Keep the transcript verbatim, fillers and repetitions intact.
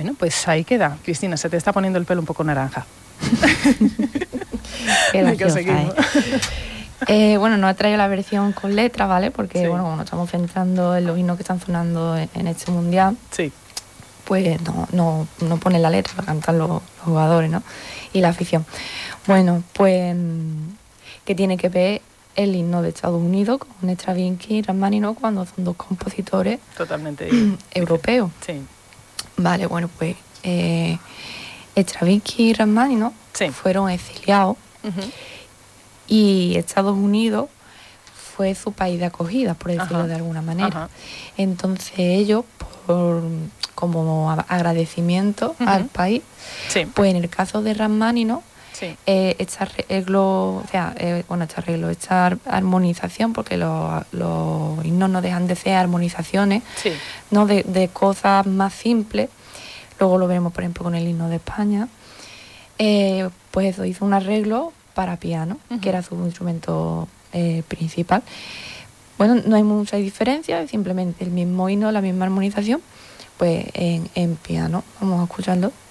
Bueno, pues ahí queda. Cristina, se te está poniendo el pelo un poco naranja. Qué graciosa, ¿eh? Eh, bueno, nos ha traído la versión con letra, ¿vale? Porque, sí. bueno, como nos estamos centrando en los himnos que están sonando en, en este mundial, sí. pues no, no, no ponen la letra, la cantan los, los jugadores, ¿no? Y la afición. Bueno, pues, ¿qué tiene que ver el himno de Estados Unidos con Stravinsky y Rachmaninoff cuando son dos compositores totalmente europeos? Sí. Vale, bueno, pues eh, Stravinsky y Rachmaninoff sí. fueron exiliados. Uh-huh. Y Estados Unidos fue su país de acogida, por decirlo Ajá. de alguna manera. Ajá. Entonces ellos, por, como agradecimiento uh-huh. al país, sí. pues en el caso de Rachmaninoff, sí. eh, este arreglo, o sea, eh, bueno, este arreglo, esta armonización, porque los, los himnos no dejan de ser armonizaciones, sí. ¿no? de, de cosas más simples. Luego lo veremos, por ejemplo, con el himno de España. Eh, pues eso, hizo un arreglo para piano, uh-huh. que era su instrumento eh, principal. Bueno, no hay mucha diferencia, es simplemente el mismo himno, la misma armonización, pues en, en piano. Vamos a escucharlo.